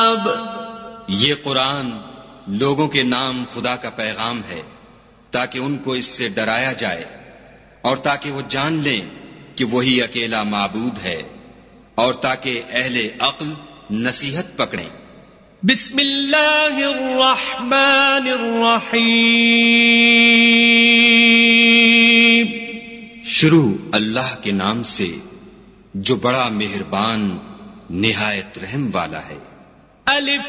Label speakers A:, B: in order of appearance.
A: ये कुरान लोगों के नाम खुदा का पैगाम है ताकि उनको इससे डराया जाए और ताकि वो जान लें कि वही अकेला माबूद है और ताकि अहले अक्ल नसीहत पकड़ें।
B: बिस्मिल्लाहिर्रहमानिर्रहीम।
A: शुरू अल्लाह के नाम से जो बड़ा मेहरबान निहायत रहम वाला है।
B: अलिफ